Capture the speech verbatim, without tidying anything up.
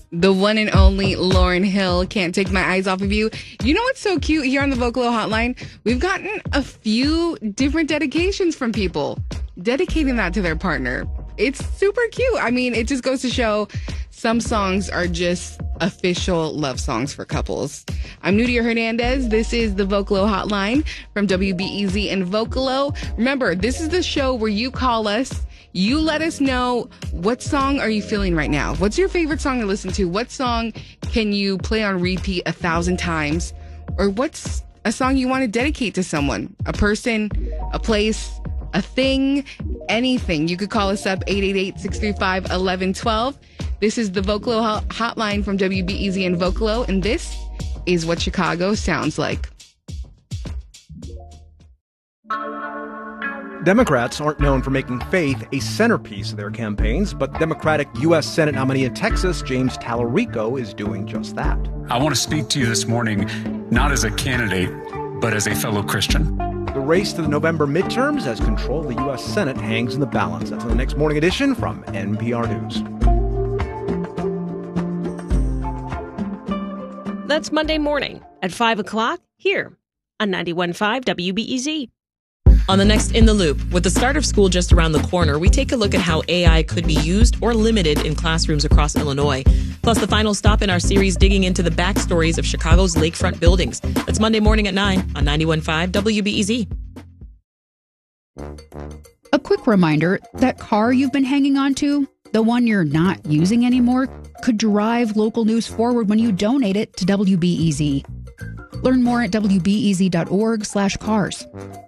The one and only Lauryn Hill, Can't Take My Eyes Off of You. You know what's so cute here on the Vocalo Hotline? We've gotten a few different dedications from people dedicating that to their partner. It's super cute. I mean, it just goes to show some songs are just official love songs for couples. I'm Nudia Hernandez. This is the Vocalo Hotline from W B E Z and Vocalo. Remember, this is the show where you call us. You let us know, what song are you feeling right now? What's your favorite song to listen to? What song can you play on repeat a thousand times? Or what's a song you want to dedicate to someone? A person, a place, a thing, anything. You could call us up, eight eight eight, six three five, one one one two. This is the Vocalo Hotline from W B E Z and Vocalo, and this is what Chicago sounds like. Democrats aren't known for making faith a centerpiece of their campaigns, but Democratic U S Senate nominee in Texas, James Talarico, is doing just that. I want to speak to you this morning, not as a candidate, but as a fellow Christian. The race to the November midterms as control of the U S Senate hangs in the balance. That's on the next morning edition from N P R News. That's Monday morning at five o'clock here on ninety-one point five W B E Z. On the next In the Loop, with the start of school just around the corner, we take a look at how A I could be used or limited in classrooms across Illinois. Plus, the final stop in our series digging into the backstories of Chicago's lakefront buildings. That's Monday morning at nine on ninety-one point five W B E Z. A quick reminder, that car you've been hanging on to, the one you're not using anymore, could drive local news forward when you donate it to W B E Z. Learn more at W B E Z dot org slash cars.